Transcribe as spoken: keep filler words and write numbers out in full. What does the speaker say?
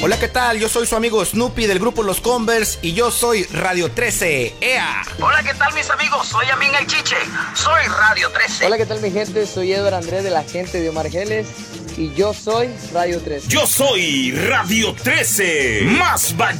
Hola, ¿qué tal? Yo soy su amigo Snoopy del grupo Los Converse y yo soy Radio trece. ¡Ea! Hola, ¿qué tal mis amigos? Soy Amin el Chiche, soy Radio trece. Hola, ¿qué tal mi gente? Soy Edward Andrés de la gente de Omar Geles y yo soy Radio trece. Yo soy Radio trece. Más vallenato.